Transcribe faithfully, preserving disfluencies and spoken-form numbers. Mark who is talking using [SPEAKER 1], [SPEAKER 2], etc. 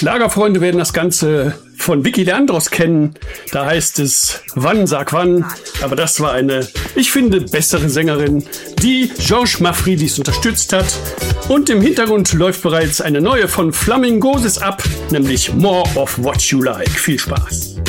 [SPEAKER 1] Schlagerfreunde werden das Ganze von Vicky Leandros kennen. Da heißt es Wann, sag wann. Aber das war eine, ich finde, bessere Sängerin, die Georges Mafridis unterstützt hat. Und im Hintergrund läuft bereits eine neue von Flamingosis ab, nämlich More of What You Like. Viel Spaß.